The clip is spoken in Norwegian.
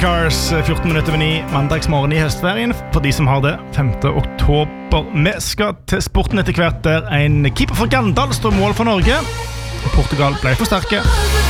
Cars 14 minutter over 9 mandagsmorgen i høstferien for de som har det 5. oktober. Vi skal til sporten etter hvert der en keeper for Gandal står mål for Norge. Portugal ble for sterke.